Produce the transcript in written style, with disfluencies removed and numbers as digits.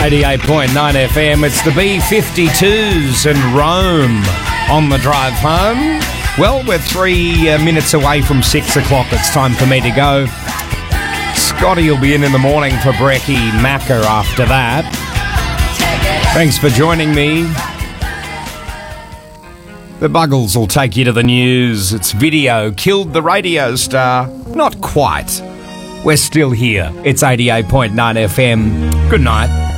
88.9 FM. It's the B-52s in Rome on the drive home. Well, we're 3 minutes away from 6 o'clock. It's time for me to go. Scotty will be in the morning for Brekkie Macca after that. Thanks for joining me. The Buggles will take you to the news. It's video killed the radio star. Not quite. We're still here. It's 88.9 FM. Good night.